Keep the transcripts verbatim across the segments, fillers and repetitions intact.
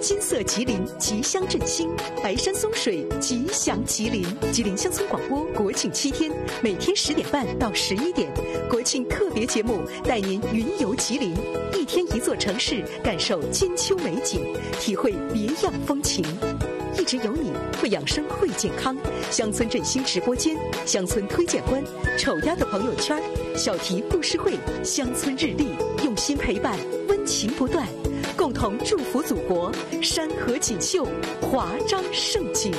金色吉林，吉祥振兴；白山松水，吉祥吉林。吉林乡村广播国庆七天，每天十点半到十一点，国庆特别节目带您云游吉林，一天一座城市，感受金秋美景，体会别样风情。一直有你，会养生会健康。乡村振兴直播间，乡村推荐官，丑鸭的朋友圈，小题故事会，乡村日历，用心陪伴，温情不断，共同祝福祖国山河锦绣，华章盛景。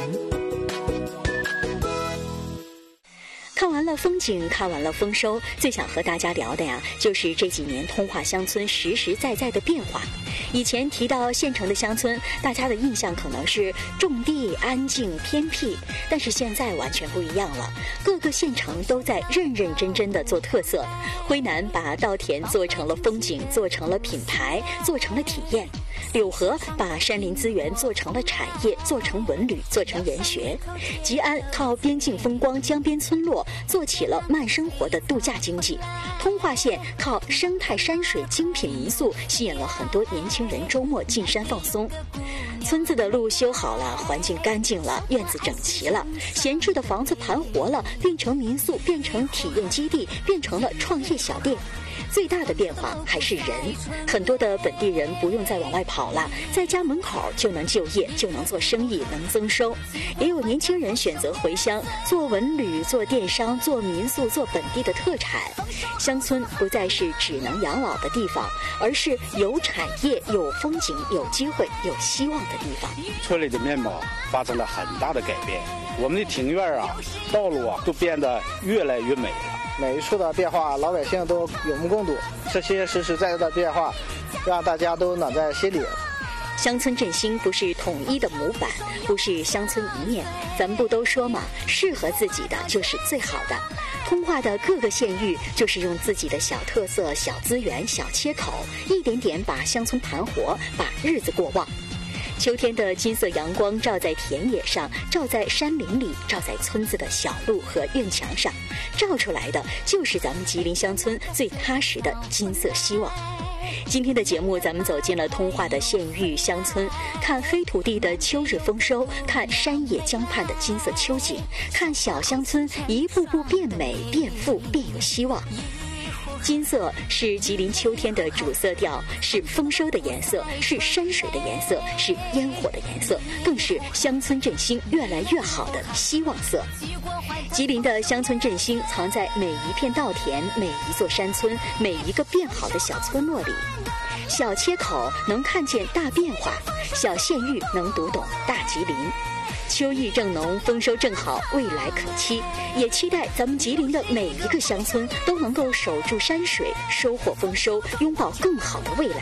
看完了风景，看完了丰收，最想和大家聊的呀，就是这几年通化乡村实实在在的变化。以前提到县城的乡村，大家的印象可能是种地、安静、偏僻，但是现在完全不一样了。各个县城都在认认真真的做特色。徽南把稻田做成了风景，做成了品牌，做成了体验。柳河把山林资源做成了产业，做成文旅，做成研学。吉安靠边境风光、江边村落做起了慢生活的度假经济。通化县靠生态山水、精品民宿吸引了很多年轻人周末进山放松。村子的路修好了，环境干净了，院子整齐了，闲置的房子盘活了，变成民宿，变成体验基地，变成了创业小店。最大的变化还是人，很多的本地人不用再往外跑了，在家门口就能就业，就能做生意，能增收。也有年轻人选择回乡做文旅、做电商、做民宿、做本地的特产。乡村不再是只能养老的地方，而是有产业、有风景、有机会、有希望的地方。 村里的面貌发生了很大的改变，我们的庭院啊、道路啊都变得越来越美了。 每一处的变化，老百姓都有目共睹，这些实实在在的变化，让大家都暖在心里。 乡村振兴不是统一的模板，不是乡村一面，咱们不都说嘛，适合自己的就是最好的。通化的各个县域就是用自己的小特色、小资源、小切口，一点点把乡村盘活，把日子过旺。秋天的金色阳光照在田野上，照在山林里，照在村子的小路和院墙上，照出来的就是咱们吉林乡村最踏实的金色希望。今天的节目，咱们走进了通化的县域乡村，看黑土地的秋日丰收，看山野江畔的金色秋景，看小乡村一步步变美、变富、变有希望。金色是吉林秋天的主色调，是丰收的颜色，是山水的颜色，是烟火的颜色，更是乡村振兴越来越好的希望色。吉林的乡村振兴藏在每一片稻田、每一座山村、每一个变好的小村落里。小切口能看见大变化，小县域能读懂大吉林。秋意正浓，丰收正好，未来可期。也期待咱们吉林的每一个乡村都能够守住山水，收获丰收，拥抱更好的未来。